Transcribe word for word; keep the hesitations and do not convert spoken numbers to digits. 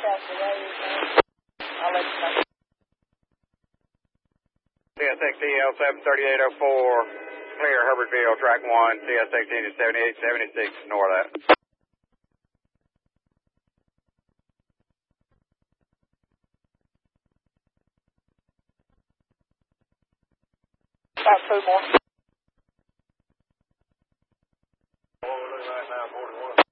I'll let you know. C S X T L seven thirty-eight oh four, clear Herbertville, track one, C S X T to seventy-eight seventy-six, ignore that. About two more. What we're looking right now, forty-one.